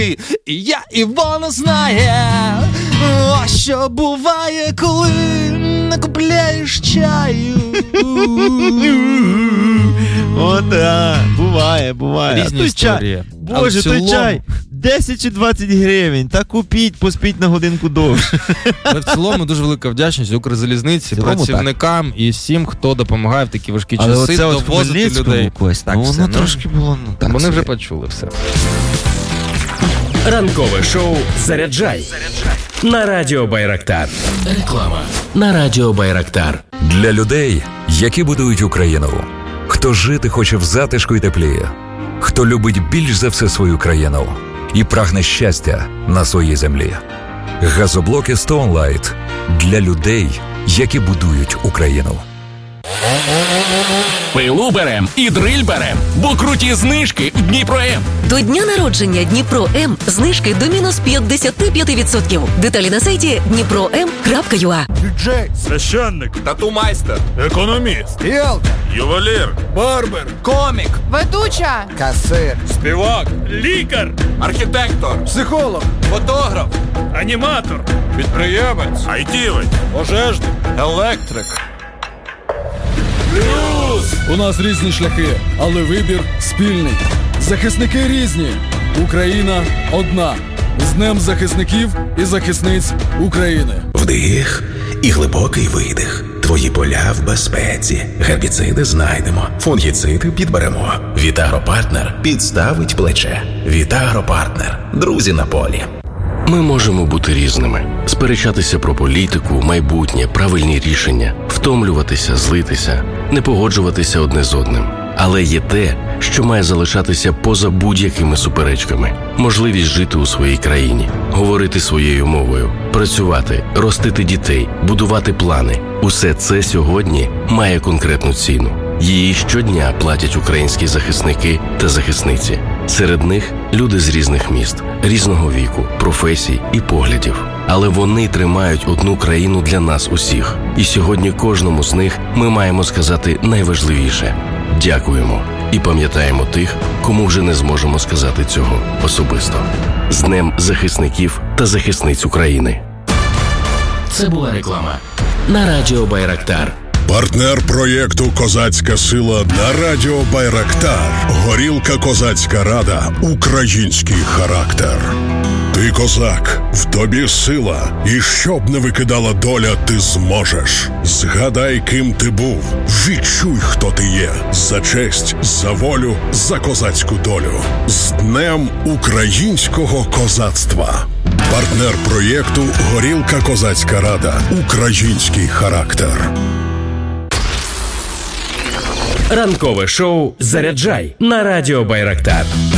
І я Івана знає, а що буває, коли не купляєш чаю. О, так, буває. Різні історії. Боже, той чай 10 чи 20 гривень. Та купіть, поспіть на годинку довше. Але в цілому дуже велика вдячність Укрзалізниці, працівникам так. І всім, хто допомагає в такі важкі часи довозити людей. Так, воно трошки було... Так, вони вже почули все. Ранкове шоу «Заряджай» на Радіо Байрактар. Реклама на Радіо Байрактар. Для людей, які будують Україну. Хто жити хоче в затишку і теплі. Хто любить більш за все свою країну і прагне щастя на своїй землі. Газоблоки Stone Light для людей, які будують Україну. Пилу берем і дриль берем, бо круті знижки в Дніпро-М. До дня народження Дніпро-М знижки до мінус 55%. Деталі на сайті dnipro.m.ua. Діджей, священник, тату-майстер, економіст, ріелтор, ювелір, барбер, комік, ведуча, касир, співак, лікар, архітектор, психолог, фотограф, аніматор, підприємець, айтівець, пожежник, електрик. плюс. У нас різні шляхи, але вибір спільний. Захисники різні. Україна одна. З Днем захисників і захисниць України. Вдих і глибокий видих. Твої поля в безпеці. Гербіциди знайдемо. Фунгіциди підберемо. Вітагропартнер підставить плече. Вітагропартнер. Друзі на полі. Ми можемо бути різними. Сперечатися про політику, майбутнє, правильні рішення. Втомлюватися, злитися. Не погоджуватися одне з одним. Але є те, що має залишатися поза будь-якими суперечками. Можливість жити у своїй країні, говорити своєю мовою, працювати, ростити дітей, будувати плани. Усе це сьогодні має конкретну ціну. Її щодня платять українські захисники та захисниці. Серед них люди з різних міст, різного віку, професій і поглядів. Але вони тримають одну країну для нас усіх. І сьогодні кожному з них ми маємо сказати найважливіше – дякуємо. І пам'ятаємо тих, кому вже не зможемо сказати цього особисто. З Днем захисників та захисниць України. Це була реклама на Радіо Байрактар. Партнер проєкту «Козацька сила» на Радіо Байрактар. Горілка «Козацька рада». Український характер. Ти козак, в тобі сила, і щоб не викидала доля, ти зможеш. Згадай, ким ти був, відчуй, хто ти є. За честь, за волю, за козацьку долю. З Днем українського козацтва. Партнер проєкту «Горілка «Козацька рада». Український характер. Ранкове шоу «Заряджай» на Радіо Байрактар.